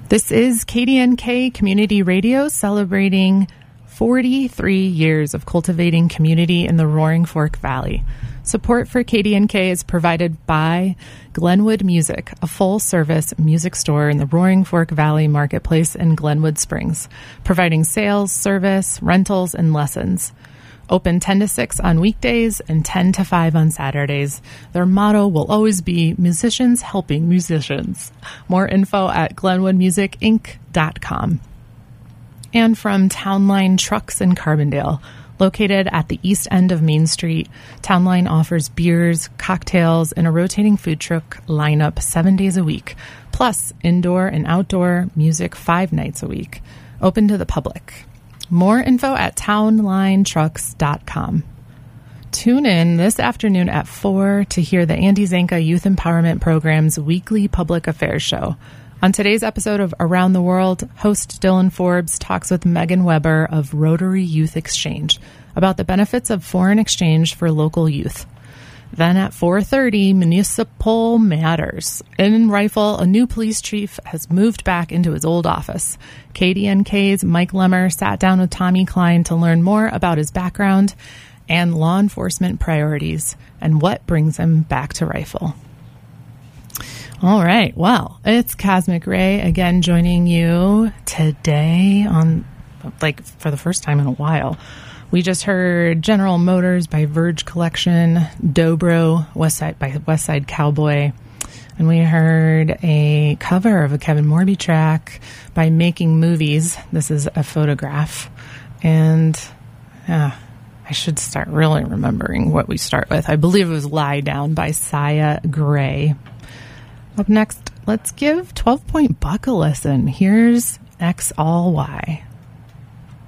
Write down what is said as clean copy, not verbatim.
This is KDNK Community Radio, celebrating 43 years of cultivating community in the Roaring Fork Valley. Support for KDNK is provided by Glenwood Music, a full-service music store in the Roaring Fork Valley Marketplace in Glenwood Springs, providing sales, service, rentals, and lessons. Open 10 to 6 on weekdays and 10 to 5 on Saturdays. Their motto will always be musicians helping musicians. More info at glenwoodmusicinc.com. And from Townline Trucks in Carbondale, located at the east end of Main Street, Townline offers beers, cocktails, and a rotating food truck lineup 7 days a week, plus indoor and outdoor music 5 nights a week, open to the public. More info at townlinetrucks.com. Tune in this afternoon at 4 to hear the Andy Zanka Youth Empowerment Program's weekly public affairs show. On today's episode of Around the World, host Dylan Forbes talks with Megan Weber of Rotary Youth Exchange about the benefits of foreign exchange for local youth. Then at 4:30, Municipal Matters. In Rifle, a new police chief has moved back into his old office. KDNK's Mike Lemmer sat down with Tommy Klein to learn more about his background and law enforcement priorities and what brings him back to Rifle. All right, well, it's Cosmic Ray again joining you today on, for the first time in a while. We just heard General Motors by Verge Collection, Dobro by West Side Cowboy, and we heard a cover of a Kevin Morby track by Making Movies. This is a photograph, and I should start really remembering what we start with. I believe it was Lie Down by Saya Gray. Up next, let's give 12 Point Buck a listen. Here's X All Y.